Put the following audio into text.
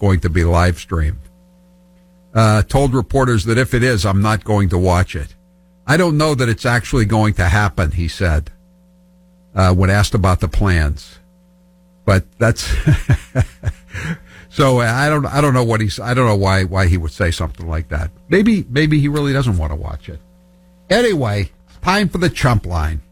going to be live streamed. Told reporters that if it is, I'm not going to watch it. I don't know that it's actually going to happen, he said, when asked about the plans. But that's so I don't know I don't know why he would say something like that. Maybe he really doesn't want to watch it. Anyway, time for the chump line.